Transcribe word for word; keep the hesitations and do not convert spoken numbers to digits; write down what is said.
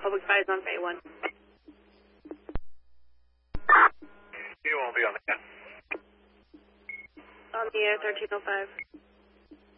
Public five is on Bay one. You won't be on the air. On the air, thirteen oh five.